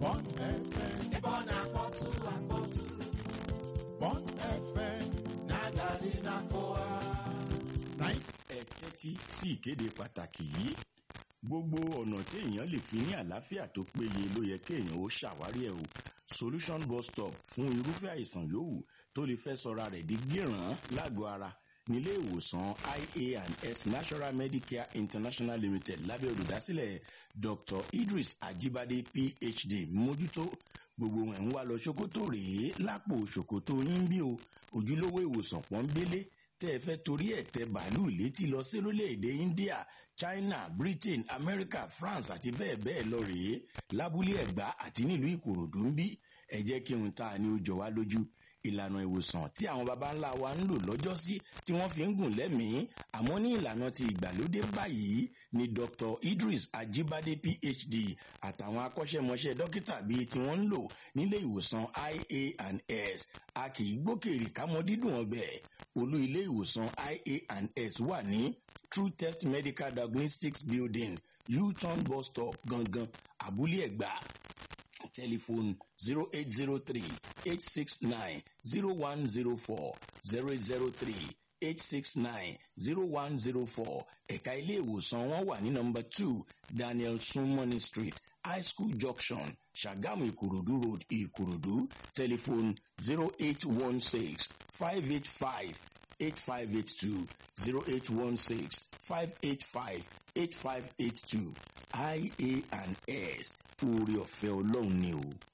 Bond FM. Ebe na akpọtụ akpọtụ. Bond FM. N'abalị na-akọwa. Ẹ tẹ́tí sí ìkéde pàtàkì yìí. Gbogbo ọ̀nà tí èèyàn lè fi ní àlàáfíà tó péye ló yẹ kéèyàn ó ṣàwárí ẹ̀ o. Solution bus stop fún irúfẹ́ àìsàn yòówù tó lè fẹ́ sọra rẹ̀ di gíràn lágọ̀ọ́ ara nílé ìwòsàn IA&S National Medicare International Limited lábẹ́ olùdásílẹ̀ Dr. Idris Ajibade PhD mójútó. Gbogbo wọn ń wá lọ ṣòkòtò rèé lápò ṣòkòtò yín bí o. Ojúlówó ìwòsàn pọ́nbélé tẹ́ ẹ fẹ́ torí ẹ̀ tẹ bàálù létí lọ sí orílẹ̀-èdè India, China, Britain, America, France àti bẹ́ẹ̀ bẹ́ẹ̀ lọ rèé lábúlé Ẹ̀gbá àti nílùú Ìkòròdú ń bí. Ẹ jẹ́ kí n ta ni ó jọ wá lójú. Ìlànà ìwòsàn tí àwọn baba ńlá wa ń lò lọ́jọ́sí tí wọ́n fi ń gùn lẹ́mìí àmọ́ ní ìlànà ti ìgbàlódé báyìí ni Dr. Idris Ajibade PhD àtàwọn akọ́ṣẹ́mọṣẹ́ dókítà bíi tí wọ́n ń lò nílé ìwòsàn IA&S. A kì í gbókèrè kámọ́ dídùn ọbẹ̀. Olú ilé ìwòsàn IA&S wà ní True Test Medical Diagnostics Building, U-turn bus stop gangan, Abúlé Ẹ̀gbá. Telephone 0803-869-0104, 003-869-0104. Ẹ̀ka ilé ìwòsàn wọn wà ní number 2 Daniel Sumoni Street, High School Junction, Ṣàgámù Ìkòròdú Road, Ìkòròdú. Telephone 0816-585-8582, 0816-585-8582. IA&S, oore ọ̀fẹ́ Ọlọ́run ni o.